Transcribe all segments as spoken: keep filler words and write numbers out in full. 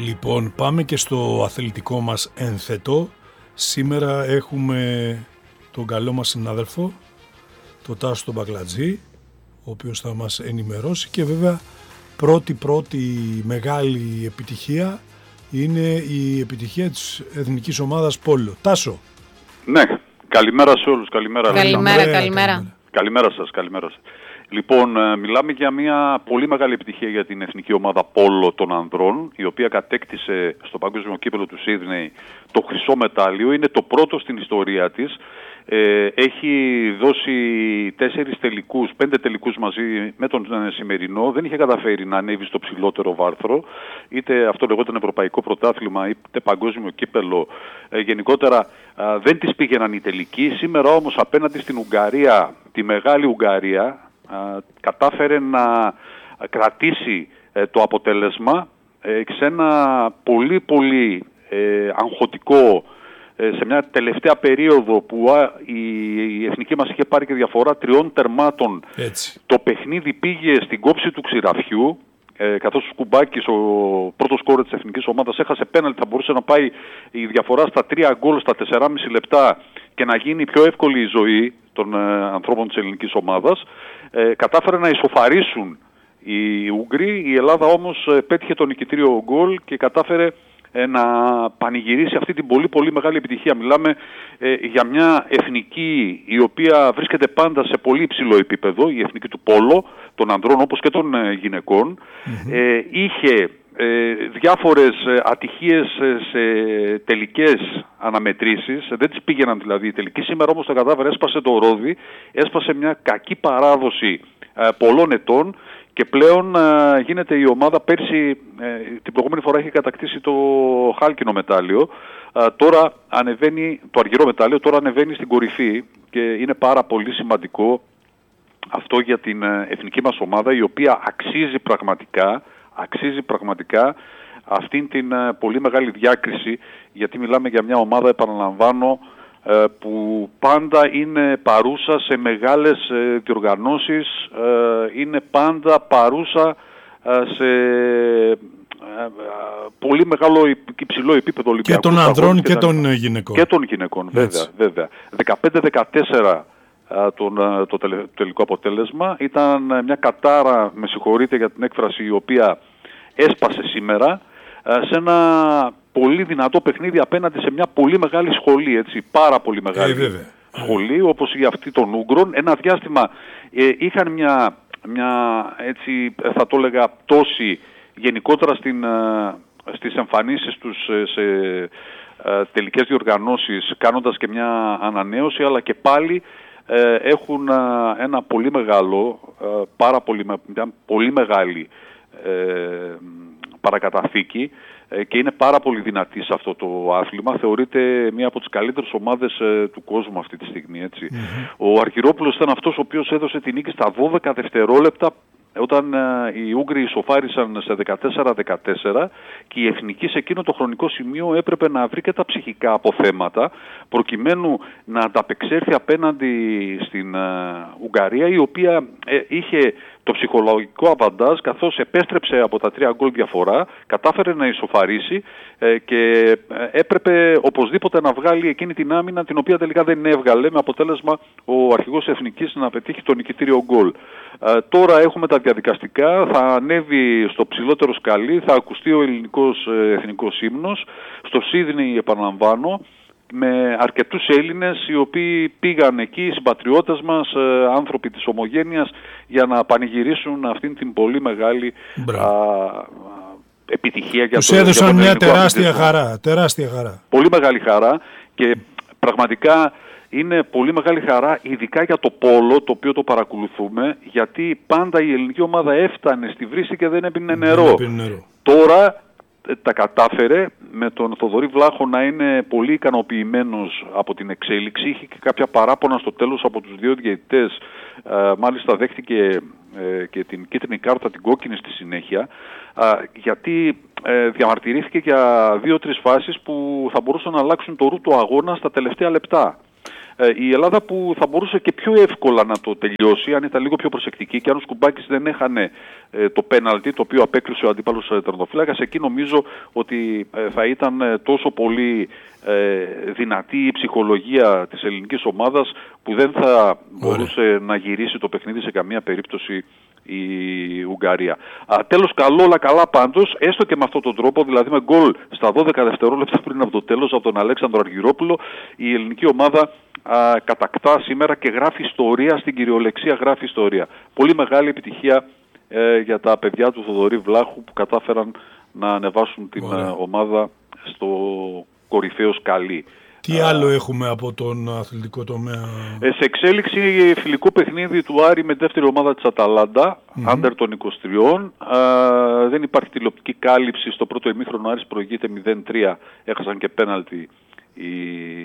Λοιπόν, πάμε και στο αθλητικό μας ένθετο. Σήμερα έχουμε τον καλό μας συνάδελφο, το Τάσο τον Μπαγκλατζή, ο οποίος θα μας ενημερώσει, και βέβαια πρώτη πρώτη μεγάλη επιτυχία είναι η επιτυχία της εθνικής ομάδας Πόλο. Τάσο. Ναι, καλημέρα σε όλους, καλημέρα. Καλημέρα, καλημέρα. Καλημέρα, καλημέρα σας, καλημέρα σας. Λοιπόν, μιλάμε για μια πολύ μεγάλη επιτυχία για την εθνική ομάδα Πόλο των ανδρών, η οποία κατέκτησε στο παγκόσμιο κύπελλο του Σίδνεϊ το χρυσό μετάλλιο. Είναι το πρώτο στην ιστορία της. Ε, έχει δώσει τέσσερις τελικούς, πέντε τελικούς μαζί με τον σημερινό. Δεν είχε καταφέρει να ανέβει στο ψηλότερο βάρθρο, είτε αυτό λεγόταν ευρωπαϊκό πρωτάθλημα είτε παγκόσμιο κύπελλο. Ε, γενικότερα ε, δεν τις πήγαιναν οι τελικοί. Σήμερα όμως απέναντι στην Ουγγαρία, τη μεγάλη Ουγγαρία, ε, κατάφερε να κρατήσει ε, το αποτέλεσμα ε, σε ένα πολύ πολύ ε, αγχωτικό, σε μια τελευταία περίοδο που η εθνική μας είχε πάρει και διαφορά τριών τερμάτων. Έτσι. Το παιχνίδι πήγε στην κόψη του ξηραφιού, ε, καθώς ο Σκουμπάκης, ο πρώτος σκόρερ της εθνικής ομάδας, έχασε πέναλτι. Θα μπορούσε να πάει η διαφορά στα τρία γκολ στα τέσσερα και μισό λεπτά και να γίνει πιο εύκολη η ζωή των ε, ανθρώπων της ελληνικής ομάδας. Ε, κατάφερε να ισοφαρίσουν οι Ούγγροι. Η Ελλάδα όμως ε, πέτυχε το νικητήριο γκολ και κατάφερε να πανηγυρίσει αυτή την πολύ πολύ μεγάλη επιτυχία. Μιλάμε ε, για μια εθνική η οποία βρίσκεται πάντα σε πολύ υψηλό επίπεδο, η εθνική του Πόλο, των ανδρών όπως και των ε, γυναικών. Mm-hmm. Ε, είχε ε, διάφορες ατυχίες σε τελικές αναμετρήσεις, δεν τις πήγαιναν δηλαδή οι τελικοί. Σήμερα όμως το κατάφερε, έσπασε το ρόδι, έσπασε μια κακή παράδοση ε, πολλών ετών. Και πλέον ε, γίνεται η ομάδα, πέρσι ε, την προηγούμενη φορά είχε κατακτήσει το χάλκινο μετάλλιο, ε, τώρα ανεβαίνει, το αργυρό μετάλλιο, τώρα ανεβαίνει στην κορυφή και είναι πάρα πολύ σημαντικό αυτό για την ε, εθνική μας ομάδα, η οποία αξίζει πραγματικά, αξίζει πραγματικά αυτήν την ε, πολύ μεγάλη διάκριση, γιατί μιλάμε για μια ομάδα, επαναλαμβάνω, που πάντα είναι παρούσα σε μεγάλες διοργανώσεις, είναι πάντα παρούσα σε πολύ μεγάλο υψηλό επίπεδο Ολυμπιακού. Και των ανδρών και των γυναικών. Και των γυναικών, βέβαια. βέβαια. δεκαπέντε δεκατέσσερα το, το τελικό αποτέλεσμα. Ήταν μια κατάρα, με συγχωρείτε για την έκφραση, η οποία έσπασε σήμερα σε ένα πολύ δυνατό παιχνίδι απέναντι σε μια πολύ μεγάλη σχολή, έτσι, πάρα πολύ μεγάλη ε, σχολή, όπως η αυτή των Ούγγρων. Ένα διάστημα ε, είχαν μια, μια, έτσι, θα το έλεγα, πτώση γενικότερα στην, ε, στις εμφανίσεις τους σε, σε ε, τελικές διοργανώσεις, κάνοντας και μια ανανέωση, αλλά και πάλι ε, έχουν ε, ένα πολύ μεγάλο, ε, πάρα πολύ, μια πολύ μεγάλη ε, παρακαταθήκη και είναι πάρα πολύ δυνατή σε αυτό το άθλημα. Θεωρείται μία από τις καλύτερες ομάδες ε, του κόσμου αυτή τη στιγμή. Έτσι. Mm-hmm. Ο Αργυρόπουλος ήταν αυτός ο οποίος έδωσε την νίκη στα δώδεκα δευτερόλεπτα όταν ε, οι Ούγγροι ισοφάρισαν σε δεκατέσσερα δεκατέσσερα και η εθνική σε εκείνο το χρονικό σημείο έπρεπε να βρει και τα ψυχικά αποθέματα προκειμένου να ανταπεξέλθει απέναντι στην ε, Ουγγαρία, η οποία ε, είχε το ψυχολογικό αβαντάζ, καθώς επέστρεψε από τα τρία γκολ διαφορά, κατάφερε να ισοφαρίσει ε, και ε, έπρεπε οπωσδήποτε να βγάλει εκείνη την άμυνα, την οποία τελικά δεν έβγαλε, με αποτέλεσμα ο αρχηγός εθνικής να πετύχει το νικητήριο γκολ. Ε, τώρα έχουμε τα διαδικαστικά, θα ανέβει στο ψηλότερο σκαλί, θα ακουστεί ο ελληνικός ε, εθνικός ύμνος, στο Σίδνεϊ, επαναλαμβάνω, με αρκετούς Έλληνες οι οποίοι πήγαν εκεί, οι συμπατριώτες μας, ε, άνθρωποι της ομογένειας, για να πανηγυρίσουν αυτήν την πολύ μεγάλη α, α, επιτυχία για τους το, έδωσαν για μια τεράστια χαρά, τεράστια χαρά. Πολύ μεγάλη χαρά και πραγματικά είναι πολύ μεγάλη χαρά, ειδικά για το πόλο, το οποίο το παρακολουθούμε, γιατί πάντα η ελληνική ομάδα έφτανε στη βρύση και δεν έπινε νερό. Δεν έπινε νερό. Τώρα τα κατάφερε, με τον Θοδωρή Βλάχο να είναι πολύ ικανοποιημένος από την εξέλιξη. Είχε και κάποια παράπονα στο τέλος από τους δύο διαιτητές. Ε, μάλιστα δέχτηκε ε, και την κίτρινη κάρτα, την κόκκινη στη συνέχεια, ε, γιατί ε, διαμαρτυρήθηκε για δύο-τρεις φάσεις που θα μπορούσαν να αλλάξουν το ρου του αγώνα στα τελευταία λεπτά. η Ελλάδα που θα μπορούσε και πιο εύκολα να το τελειώσει αν ήταν λίγο πιο προσεκτική και αν ο Σκουμπάκης δεν έχανε το πέναλτι το οποίο απέκλεισε ο αντίπαλος τερματοφύλακας, εκεί νομίζω ότι θα ήταν τόσο πολύ δυνατή η ψυχολογία της ελληνικής ομάδας που δεν θα μπορούσε να γυρίσει το παιχνίδι σε καμία περίπτωση η Ουγγαρία. Α, τέλος, καλό, όλα καλά πάντως, έστω και με αυτόν τον τρόπο, δηλαδή με γκολ στα δώδεκα δευτερόλεπτα πριν από το τέλος από τον Αλέξανδρο Αργυρόπουλο, η ελληνική ομάδα α, κατακτά σήμερα και γράφει ιστορία, στην κυριολεξία γράφει ιστορία. Πολύ μεγάλη επιτυχία ε, για τα παιδιά του Θοδωρή Βλάχου που κατάφεραν να ανεβάσουν την Ωραία. ομάδα στο κορυφαίο σκαλί. Τι άλλο έχουμε από τον αθλητικό τομέα? Ε, σε εξέλιξη φιλικό παιχνίδι του Άρη με δεύτερη ομάδα της Αταλάντα, mm-hmm. άντερ των είκοσι τριών. Α, δεν υπάρχει τηλεοπτική κάλυψη. Στο πρώτο ημίχρονο Άρης προηγείται μηδέν τρία. Έχασαν και πέναλτι οι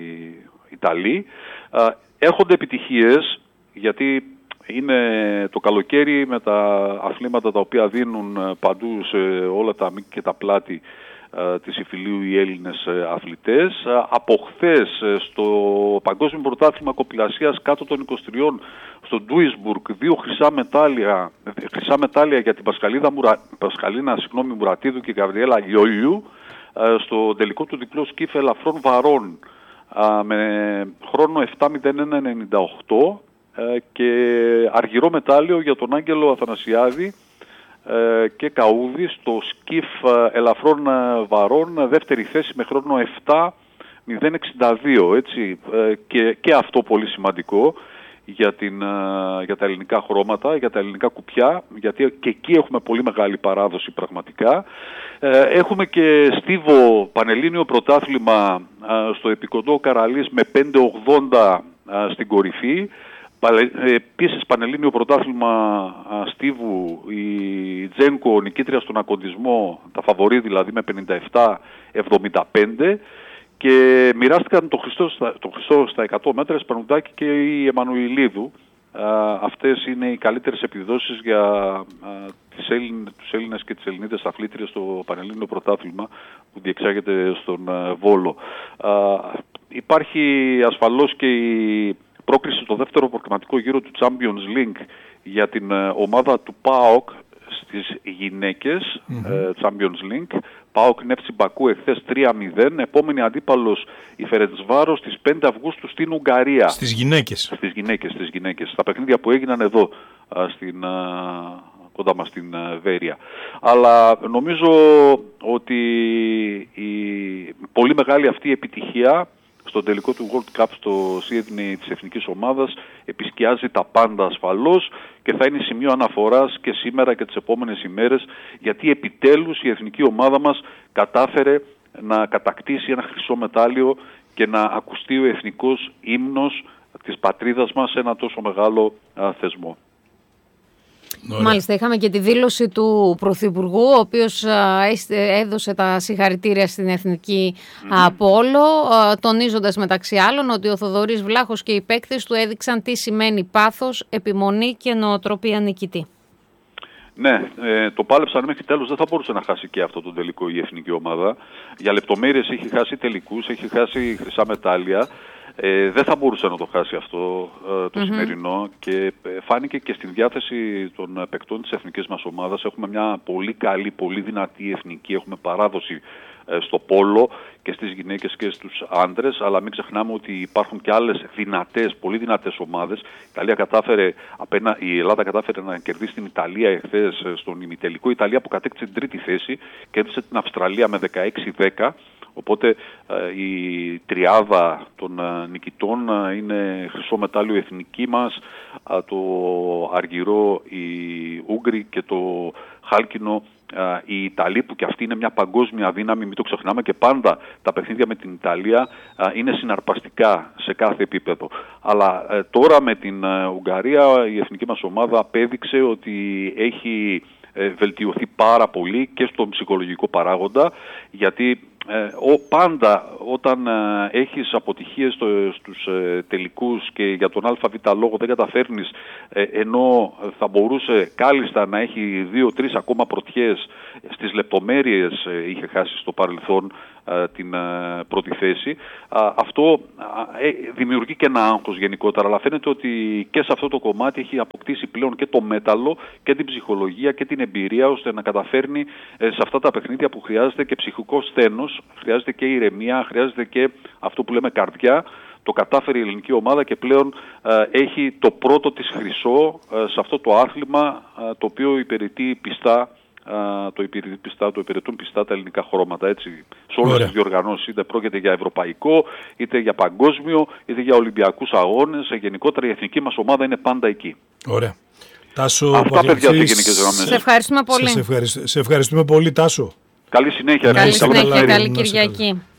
Ιταλοί. Α, έρχονται επιτυχίες γιατί είναι το καλοκαίρι με τα αθλήματα τα οποία δίνουν παντού σε όλα τα μήκη και τα πλάτη της Ιφιλίου οι Έλληνες αθλητές. Από χθες στο Παγκόσμιο Πρωτάθλημα Κοπηλασίας κάτω των είκοσι τριών στο Ντούισμπουργκ δύο χρυσά μετάλλια, χρυσά μετάλλια για την Πασχαλίνα, Μουρα, Πασχαλίνα συγγνώμη, Μουρατίδου και Γαβριέλα Λιόλιου στο τελικό του διπλό σκίφ ελαφρών βαρών με χρόνο επτά μηδέν ένα ενενήντα οκτώ και αργυρό μετάλλιο για τον Άγγελο Αθανασιάδη και Καούδη στο σκιφ ελαφρών βαρών, δεύτερη θέση με χρόνο επτά μηδέν εξήντα δύο, έτσι, και, και αυτό πολύ σημαντικό για, την, για τα ελληνικά χρώματα, για τα ελληνικά κουπιά, γιατί και εκεί έχουμε πολύ μεγάλη παράδοση πραγματικά. Έχουμε και στίβο πανελλήνιο πρωτάθλημα στο επικοντό Καραλής με πέντε ογδόντα στην κορυφή. Επίσης πανελλήνιο πρωτάθλημα στίβου, η Τζένκο νικήτρια στον ακοντισμό, τα φαβορί δηλαδή με πενήντα επτά εβδομήντα πέντε, και μοιράστηκαν το Χριστό, το Χριστό στα εκατό μέτρα, η Σπανουδάκη και η Εμμανουηλίδου. Αυτές είναι οι καλύτερες επιδόσεις για τις Έλληνες, τους Έλληνες και τις Ελληνίδες αθλήτριες στο πανελλήνιο πρωτάθλημα που διεξάγεται στον Βόλο. Υπάρχει ασφαλώς και η πρόκριση στο δεύτερο προκριματικό γύρο του Champions League για την ομάδα του ΠΑΟΚ στις γυναίκες, mm-hmm. ε, Champions League. ΠΑΟΚ Νεύτσι Μπακού εχθές τρία μηδέν, επόμενη αντίπαλος η Φερεντσβάρος στις πέντε Αυγούστου στην Ουγγαρία. Στις γυναίκες. Στις γυναίκες, στις γυναίκες. Στα παιχνίδια που έγιναν εδώ, α, στην, α, κοντά μας στην α, Βέρεια. Αλλά νομίζω ότι η πολύ μεγάλη αυτή επιτυχία στον τελικό του World Cup στο Σίδνεϊ της εθνικής ομάδας επισκιάζει τα πάντα ασφαλώς και θα είναι σημείο αναφοράς και σήμερα και τις επόμενες ημέρες, γιατί επιτέλους η εθνική ομάδα μας κατάφερε να κατακτήσει ένα χρυσό μετάλλιο και να ακουστεί ο εθνικός ύμνος της πατρίδας μας σε ένα τόσο μεγάλο α, θεσμό. Ωραία. Μάλιστα, είχαμε και τη δήλωση του Πρωθυπουργού, ο οποίος α, έδωσε τα συγχαρητήρια στην Εθνική mm-hmm. Πόλο, α, τονίζοντας μεταξύ άλλων ότι ο Θοδωρής Βλάχος και οι παίκτες του έδειξαν τι σημαίνει πάθος, επιμονή και νοοτροπία νικητή. Ναι, ε, το πάλεψαν μέχρι τέλος, δεν θα μπορούσε να χάσει και αυτό το τελικό η εθνική ομάδα. Για λεπτομέρειες έχει χάσει τελικούς, έχει χάσει χρυσά μετάλλια. Ε, δεν θα μπορούσε να το χάσει αυτό ε, το mm-hmm. σημερινό, και ε, φάνηκε και στην διάθεση των παικτών της εθνικής μας ομάδας. Έχουμε μια πολύ καλή, πολύ δυνατή εθνική, έχουμε παράδοση ε, στο πόλο και στις γυναίκες και στους άντρες, αλλά μην ξεχνάμε ότι υπάρχουν και άλλες δυνατές, πολύ δυνατές ομάδες. Η, Ιταλία κατάφερε, απένα, η Ελλάδα κατάφερε να κερδίσει την Ιταλία εχθές στον ημιτελικό. Η Ιταλία που κατέκτησε την τρίτη θέση, κέρδισε την Αυστραλία με δεκαέξι δέκα. Οπότε η τριάδα των νικητών είναι χρυσό μετάλλιο εθνική μας, το αργυρό οι Ούγγροι και το χάλκινο οι Ιταλοί, που και αυτή είναι μια παγκόσμια δύναμη, μην το ξεχνάμε, και πάντα τα παιχνίδια με την Ιταλία είναι συναρπαστικά σε κάθε επίπεδο. Αλλά τώρα με την Ουγγαρία η εθνική μας ομάδα απέδειξε ότι έχει βελτιωθεί πάρα πολύ και στον ψυχολογικό παράγοντα, γιατί Ε, ο, πάντα όταν ε, έχεις αποτυχίες στο, στους ε, τελικούς και για τον ΑΒ λόγο δεν καταφέρνεις, ε, ενώ θα μπορούσε κάλλιστα να έχει δύο-τρεις ακόμα πρωτιές, στις λεπτομέρειες ε, είχε χάσει στο παρελθόν ε, την ε, πρώτη θέση. Α, αυτό ε, δημιουργεί και ένα άγχος γενικότερα, αλλά φαίνεται ότι και σε αυτό το κομμάτι έχει αποκτήσει πλέον και το μέταλλο και την ψυχολογία και την εμπειρία, ώστε να καταφέρνει ε, σε αυτά τα παιχνίδια που χρειάζεται και ψυχικό σθένος, χρειάζεται και ηρεμία, χρειάζεται και αυτό που λέμε καρδιά. Το κατάφερε η ελληνική ομάδα και πλέον ε, έχει το πρώτο της χρυσό ε, σε αυτό το άθλημα, ε, το οποίο υπηρετεί πιστά, ε, το, υπηρετεί πιστά, το υπηρετούν πιστά τα ελληνικά χρώματα, έτσι, σε όλες τις διοργανώσεις, είτε πρόκειται για ευρωπαϊκό, είτε για παγκόσμιο, είτε για ολυμπιακούς αγώνες. Γενικότερα η εθνική μας ομάδα είναι πάντα εκεί. Ωραία. Τάσο, αυτά, παιδιά, σε γενικές γραμμές. Σε ευχαριστούμε πολύ. Σε, ευχαριστούμε, σε ευχαριστούμε πολύ, Τάσο. Καλή συνέχεια. Καλή συνέχεια, καλή καλά, Κυριακή.